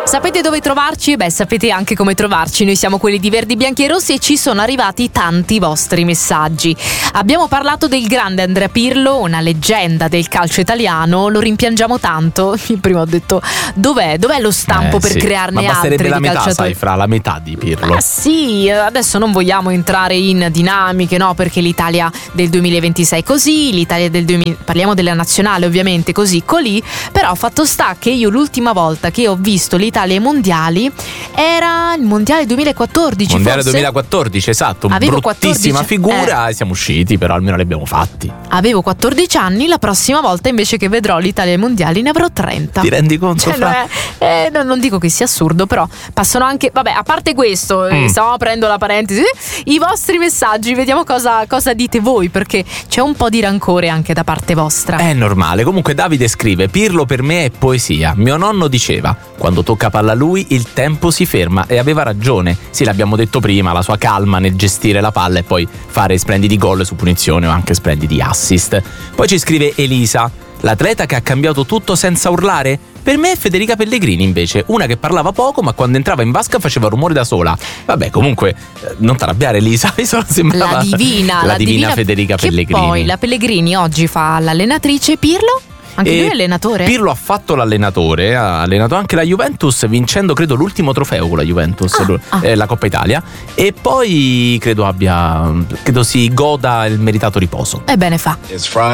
Sapete dove trovarci? Beh, sapete anche come trovarci. Noi siamo quelli di Verdi, Bianchi e Rossi e ci sono arrivati tanti vostri messaggi. Abbiamo parlato del grande Andrea Pirlo, una leggenda del calcio italiano. Lo rimpiangiamo tanto. Prima ho detto dov'è lo stampo per crearne altri di la metà, calciatori? sai, fra la metà di Pirlo. Sì, adesso non vogliamo entrare in dinamiche, no? Perché l'Italia del 2026 così, l'Italia del 2000, parliamo della nazionale ovviamente così, colì. Però fatto sta che io l'ultima volta che ho visto l'Italia ai mondiali era il mondiale 2014. Mondiale forse? 2014, esatto. Avevo bruttissima 14, figura e siamo usciti, però almeno li abbiamo fatti. Avevo 14 anni, la prossima volta invece che vedrò l'Italia ai mondiali ne avrò 30. Ti rendi conto? Non dico che sia assurdo, però passano anche, vabbè, a parte questo, stiamo aprendo la parentesi, i vostri messaggi, vediamo cosa dite voi, perché c'è un po' di rancore anche da parte vostra. È normale. Comunque Davide scrive: Pirlo per me è poesia. Mio nonno diceva: quando tocca palla a lui il tempo si ferma, e aveva ragione. Sì, l'abbiamo detto prima, la sua calma nel gestire la palla e poi fare splendidi gol su punizione o anche splendidi assist. Poi ci scrive Elisa: l'atleta che ha cambiato tutto senza urlare? Per me è Federica Pellegrini invece, una che parlava poco ma quando entrava in vasca faceva rumore da sola. Vabbè, comunque non t'arrabbiare Elisa, mi sembrava la divina Federica Pellegrini. Poi la Pellegrini oggi fa l'allenatrice. Pirlo? Anche lui è allenatore? Pirlo ha fatto l'allenatore, ha allenato anche la Juventus, vincendo credo l'ultimo trofeo con la Juventus, la Coppa Italia, e poi credo si goda il meritato riposo. Ebbene fa.